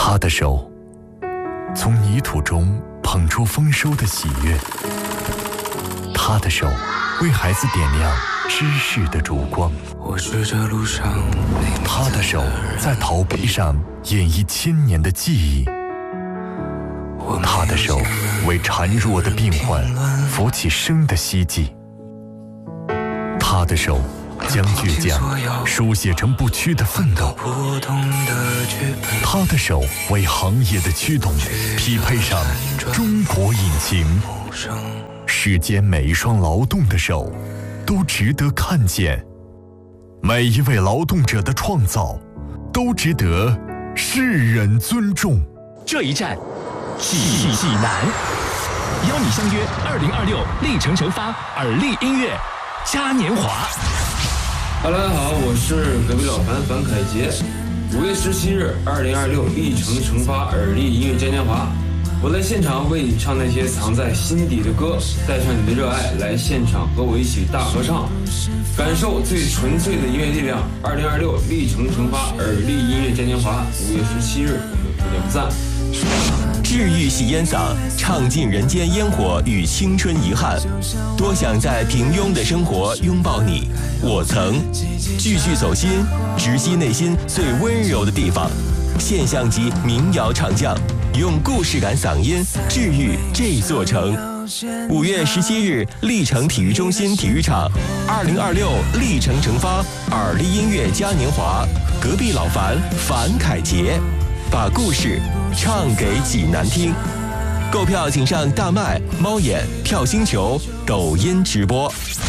他的手从泥土中捧出丰收的喜悦，他的手为孩子点亮知识的烛光，他的手在陶杯上演绎1000年的记忆，他的手为孱弱的病患扶起生的希冀，他的手将倔强书写成不屈的奋斗，他的手为行业的驱动匹配上中国引擎。世间每一双劳动的手都值得看见，每一位劳动者的创造都值得世人尊重。 这一站济南，邀你相约2026历程成发耳力音乐嘉年华。 大家好，我是隔壁老樊樊凯杰。5月17日，2026历程成发耳力音乐嘉年华，我在现场为你唱那些藏在心底的歌，带上你的热爱，来现场和我一起大合唱，感受最纯粹的音乐力量。2026历程成发耳力音乐嘉年华，5月17日，我们不见不散。 治愈系烟嗓，唱尽人间烟火与青春遗憾。多想在平庸的生活拥抱你，我曾句句走心，直击内心最温柔的地方。现象级民谣唱将，用故事感嗓音治愈这座城。5月17日，历城体育中心体育场，2026历程成发耳力音乐嘉年华，隔壁老樊樊凯杰，把故事唱给济南听。购票请上大麦、猫眼、票星球、抖音直播。